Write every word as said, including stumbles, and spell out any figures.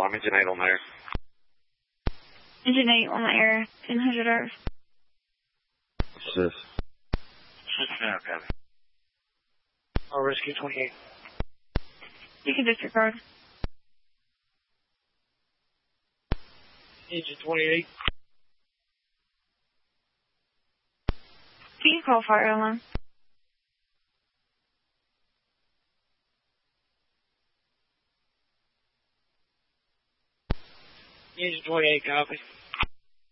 I'm engine eight on the air. Engine eight on the air, ten hundred Earth. What's this? Okay. Oh, rescue twenty-eight. You can disregard. Engine twenty-eight. Can you call fire alarm? Engine twenty-eight, copy.